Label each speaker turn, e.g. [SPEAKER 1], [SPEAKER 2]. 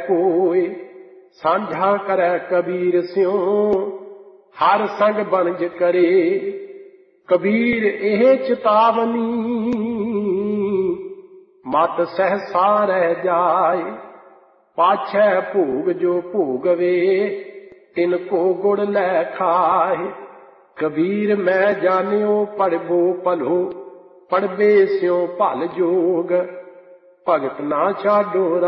[SPEAKER 1] कोय। सांझा करे कबीर स्यों हर संग बनज करे। कबीर एह चेतावनी मत सहसा रह जाए। पाछै भोग जो भोगवे तिनको गुड़ लै खाए। कबीर मैं जानियो पढ़बो भलो पढ़बे स्यों भल जोग। भगत ना छाडो